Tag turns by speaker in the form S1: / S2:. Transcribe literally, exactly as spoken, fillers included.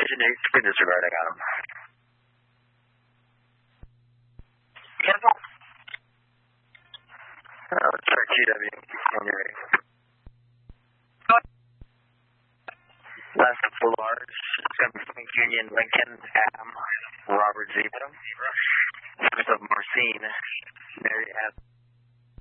S1: Vision eight, three disregard, I got him.
S2: Cancel.
S1: Uh, let's start G W when you're ready. Last full large, seventh Union Lincoln, Adam, Robert Zeta. First of Marcine, Mary F.